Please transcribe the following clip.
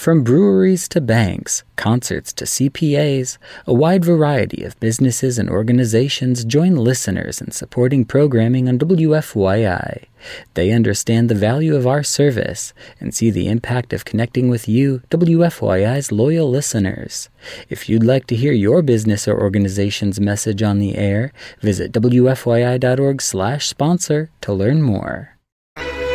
From breweries to banks, concerts to CPAs, a wide variety of businesses and organizations join listeners in supporting programming on WFYI. They understand the value of our service and see the impact of connecting with you, WFYI's loyal listeners. If you'd like to hear your business or organization's message on the air, visit WFYI.org/sponsor to learn more.